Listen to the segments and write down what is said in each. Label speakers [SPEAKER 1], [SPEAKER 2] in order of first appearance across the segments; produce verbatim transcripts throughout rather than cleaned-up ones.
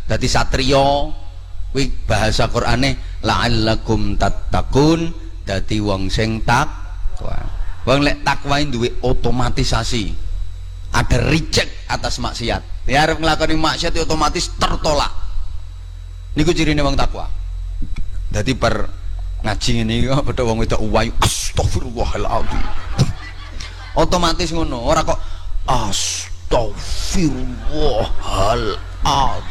[SPEAKER 1] dadi satriya kuwi bahasa Qur'ane la'allakum tattaqun, dadi wong sing takwa. Wong lek takwa duwe otomatisasi, ada reject atas maksiat. Ya arep nglakoni maksiat otomatis tertolak. Niku cirine wong takwa. Dadi per ngaji ngene iki padha wong wedok uwayu astagfirullahaladzim. Otomatis ngono, ora kok astagfirullahaladzim.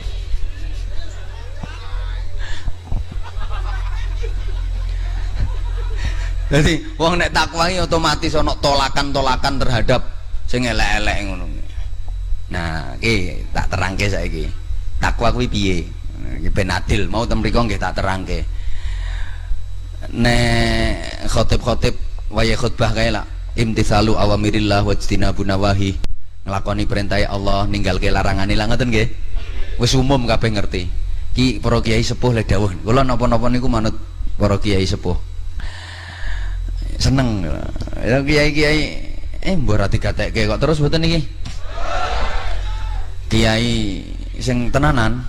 [SPEAKER 1] Jadi wong nek takwa iki otomatis ana tolakan-tolakan terhadap sing elek-elek ngono. Nah, iki tak terangke saiki. Takwa kuwi piye? Iki ben adil, mau ten mriko nggih tak terangke. Nek khotib-khotib waya khutbah kae lah, imtitsalu awamirillah wajtinabu nawahi. Nglakoni perintah Allah, ninggalke larangane lah ngoten nggih. Wis umum kabeh ngerti. Ki para kiai sepuh le dawuh. Kula napa-napa niku manut para kiai sepuh. Seneng ya kiai-kiai eh mbok ora digatekke kok terus mboten iki kiai sing tenanan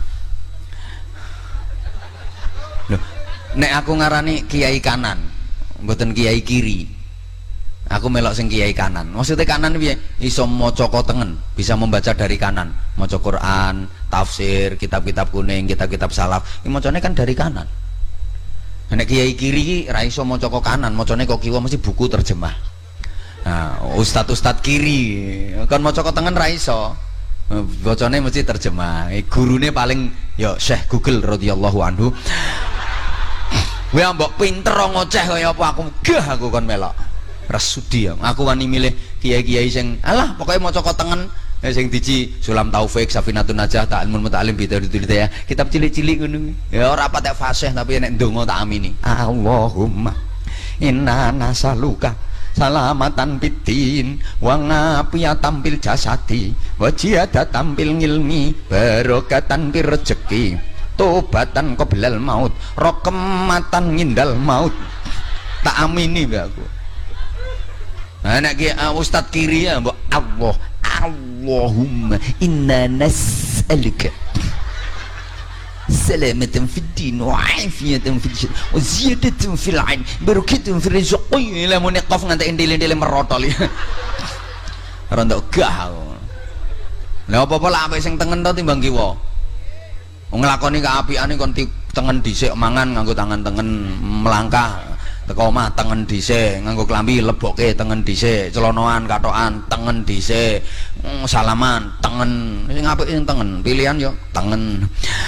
[SPEAKER 1] lho nek aku ngarani kiai kanan mboten kiai kiri, aku melok sing kiai kanan. Maksudnya kanan piye? Iso maca tengen, bisa membaca dari kanan, maca Quran, tafsir, kitab-kitab kuning, kitab-kitab salaf iki macane kan dari kanan. Nek kiai kiri ra iso maca kok kanan, macane kok kiwa mesti buku terjemah. Nah, ustad-ustad kiri kan maca kok tengen ra iso. Bacane mesti terjemah. Gurune paling ya Syekh Google radhiyallahu anhu. Kowe mbok pinter ngoceh kaya apa aku gah aku kon melok. Rasudi aku wani milih kiai-kiai sing alah pokoke maca kok tengen. Eh, sing diji Sulam Taufik, Safinatun Najah, Ta'ilmun Muta'alim Bidadudul ya. Kitab cilik-cilik ngono. Ya ora patek fasih tapi nek ndonga tak amini. Allahumma inna nasaluka salamatan fitin wa ngafiyatan fil jasadi wa ziyadatan fil ilmi barokatan fil rezeki tobatan qoblal maut raqmatan ngindal maut. Tak amini mbak aku. Nah nek ki uh, Ustad kiri ya mbok Allah Allahumma inna nas'aluka salamatan fid din wa afiyatan fil jasad wa ziyadatan fil ilm barakatan fil rizqi la munqaf nganti ndile-ndile merotol ya rondok gah lha apa-apa lak apik sing tengen to timbang kiwa nglakoni kaapiane kon tengen dhisik mangan nganggo tangan tengen melangkah teko omah tengen dhisik nganggo klambi lebokke tengen dhisik celonoan katokan tengen dhisik mm, salaman tengen sing apik sing tengen pilihan yo tengen.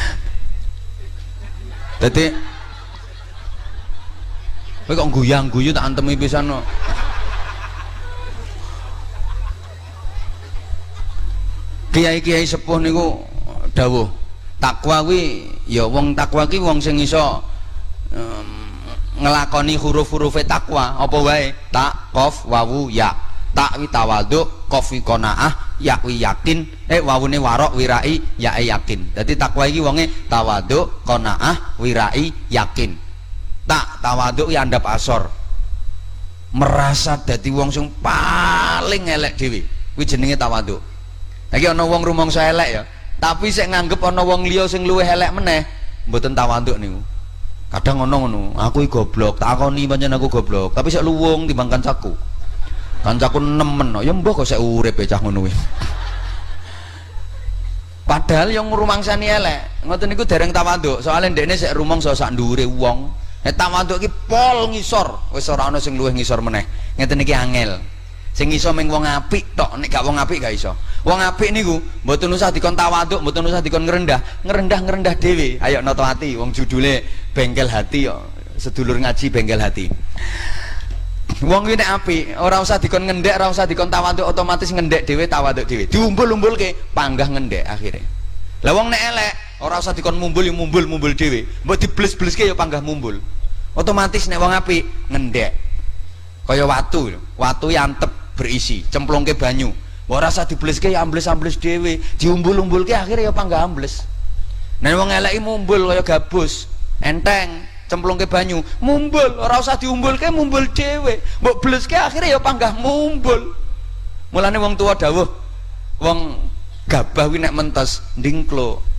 [SPEAKER 1] Dadi kowe kok guyang-guyu tak antemi pisan kok. Kiai-kiai sepuh niku dawuh takwa kuwi ya wong takwa ki wong sing iso um, ngelakoni huruf-huruf takwa apa wae tak qaf wawu ya tak wi tawadhu qaf wi qanaah ya wi yakin eh wawune warok wirai ya yakin. Dadi takwa iki wonge tawadhu qanaah wirai yakin. Tak tawadhu ya andap asor merasa dadi wong sing paling elek dhewe kuwi jenenge tawadhu. Lagi ana wong rumangsa elek ya tapi sik nganggep ana wong liya sing luwih elek meneh mboten tawadhu niku. Kadang ngono ngono, aku iki goblok, takoni pancen aku goblok, tapi sik luwung timbang kancaku. Kancaku nemen, ya mbah kok sik urip cah ngono kuwi. Padahal yang ngrumangsani elek, ngoten niku dereng tawadhu, soalnya ndekne sik rumangsa sak ndhuwure wong. Nek tawadhu iki pol ngisor, wis ora ana sing luwih ngisor meneh. Ngeten iki angel. Sing iso mung wong apik tok, nek gak wong apik gak iso. Wong apik niku mboten usah dikon tawaduk, mboten usah dikon ngrendah, ngerendah-ngerendah dhewe. Ayo noto ati, wong judule bengkel hati yo. Sedulur ngaji bengkel hati. Wong kuwi nek apik, ora usah dikon ngendhek, ora usah dikon tawaduk, otomatis ngendhek dhewe, tawaduk dhewe. Diumbul-umbulke, panggah ngendhek akhire. Lah wong nek elek, ora usah dikon mumbul yo mumbul-mumbul dhewe. Mbok dibles-bleske yo panggah mumbul. Otomatis nek wong apik ngendhek. Kaya watu, watu yantep berisi, cemplongke banyu. Mbok rasa dibleske ya ambles-ambles dhewe, diumbul-umbulke akhirnya ya panggah ambles. Nek wong eleki mumbul kaya gabus, enteng, cemplongke banyu, mumbul, ora usah diumbulke mumbul dhewe. Mbok bleske akhirnya ya panggah mumbul. Mulane wong tua dawuh, wong gabah kuwi nek mentes ndingklo,